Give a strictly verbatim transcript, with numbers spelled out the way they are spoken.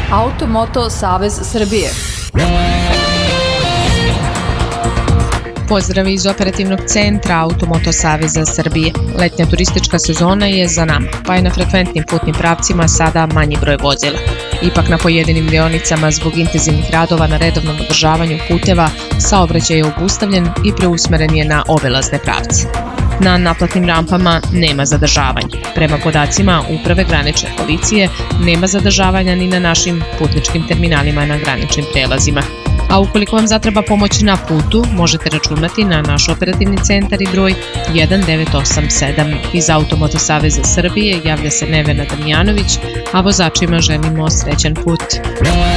Automoto Savez Srbije. Pozdrav iz operativnog centra Automoto Saveza Srbije. Letnja turistička sezona je za nama, pa je na frekventnim putnim pravcima sada manji broj vozila. Ipak na pojedinim deonicama zbog intenzivnih radova na redovnom održavanju puteva saobraćaj je obustavljen i preusmeren je na obilazne pravce. Na naplatnim rampama nema zadržavanja. Prema podacima Uprave granične policije nema zadržavanja ni na našim putničkim terminalima na graničnim prelazima. A ukoliko vam zatreba pomoć na putu, možete računati na naš operativni centar i broj jedan devet osam sedam. Iz Automoto Saveza Srbije javlja se Nevena Damjanović, a vozačima želimo srećan put.